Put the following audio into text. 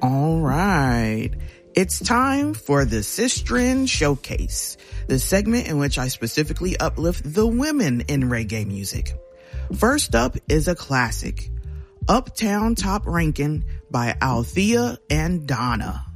All right. It's time for the Sistren Showcase, the segment in which I specifically uplift the women in reggae music. First up is a classic, Uptown Top Rankin' by Althea and Donna.